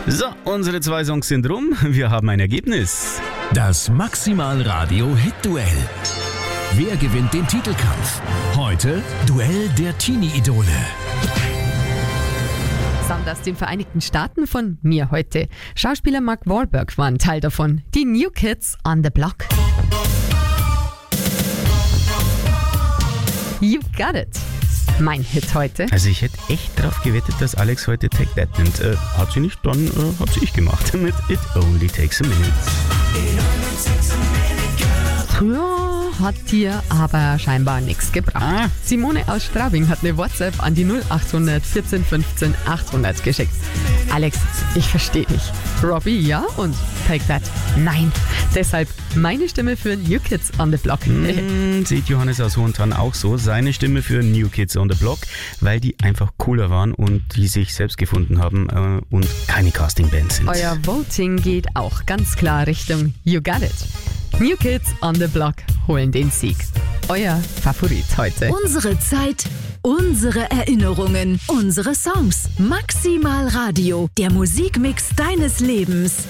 So, unsere 2 Songs sind rum. Wir haben ein Ergebnis. Das Maximal Radio Hit-Duell. Wer gewinnt den Titelkampf? Heute Duell der Teenie-Idole. Sound aus den Vereinigten Staaten von mir heute. Schauspieler Mark Wahlberg war ein Teil davon. Die New Kids on the Block. You got it. Mein Hit heute. Also ich hätte echt drauf gewettet, dass Alex heute Take That nimmt. Hat sie nicht, dann hat sie ich gemacht. Mit It Only Takes a Minute. Früher hat dir aber scheinbar nichts gebracht. Simone aus Straubing hat eine WhatsApp an die 0800 14 15 800 geschickt. Alex, ich verstehe dich. Robbie, ja? Und Take That? Nein. Deshalb meine Stimme für New Kids on the Block. Sieht Johannes aus Hohentann auch so. Seine Stimme für New Kids on the Block, weil die einfach cooler waren und die sich selbst gefunden haben und keine Castingband sind. Euer Voting geht auch ganz klar Richtung You Got It. New Kids on the Block holen den Sieg. Euer Favorit heute. Unsere Zeit, unsere Erinnerungen, unsere Songs. Maximal Radio, der Musikmix deines Lebens.